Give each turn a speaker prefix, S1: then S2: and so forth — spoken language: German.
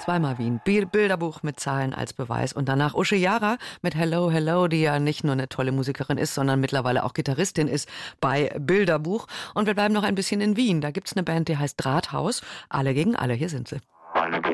S1: Zweimal Wien. Bilderbuch mit Zahlen als Beweis. Und danach Usche Jara mit Hello, Hello, die ja nicht nur eine tolle Musikerin ist, sondern mittlerweile auch Gitarristin ist bei Bilderbuch. Und wir bleiben noch ein bisschen in Wien. Da gibt's eine Band, die heißt Drahthaus. Alle gegen alle. Hier sind sie.